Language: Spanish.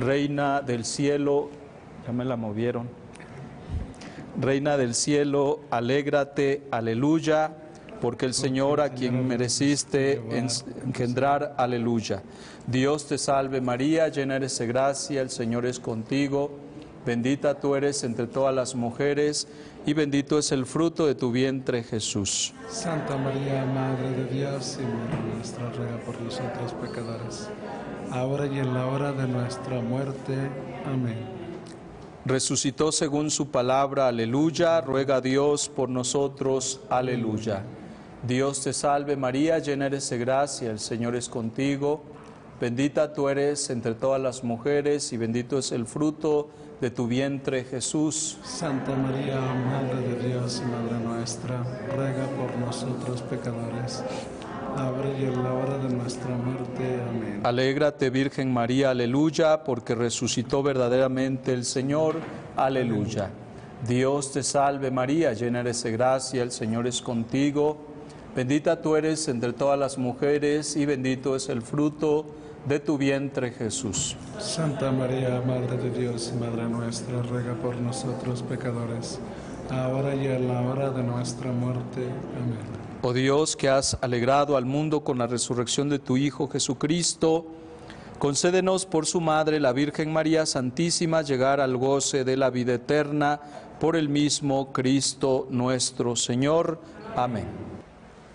Reina del cielo, ya me la movieron. Reina del cielo, alégrate, aleluya, porque el Señor a quien mereciste engendrar, aleluya. Dios te salve María, llena eres de gracia, el Señor es contigo. Bendita tú eres entre todas las mujeres, y bendito es el fruto de tu vientre, Jesús. Santa María, Madre de Dios y Madre nuestra, ruega por nosotros pecadores, ahora y en la hora de nuestra muerte. Amén. Resucitó según su palabra, aleluya, ruega a Dios por nosotros, aleluya. Dios te salve María, llena eres de gracia, el Señor es contigo. Bendita tú eres entre todas las mujeres, y bendito es el fruto de tu vientre, Jesús. Santa María, Madre de Dios y Madre nuestra, ruega por nosotros pecadores, ahora y en la hora de nuestra muerte. Amén. Alégrate, Virgen María, aleluya, porque resucitó verdaderamente el Señor, aleluya. Dios te salve María, llena eres de gracia, el Señor es contigo. Bendita tú eres entre todas las mujeres, y bendito es el fruto de tu vientre, Jesús. Santa María, Madre de Dios y Madre nuestra, ruega por nosotros pecadores, ahora y en la hora de nuestra muerte. Amén. Oh Dios, que has alegrado al mundo con la resurrección de tu Hijo Jesucristo, concédenos por su Madre, la Virgen María Santísima, llegar al goce de la vida eterna por el mismo Cristo nuestro Señor. Amén.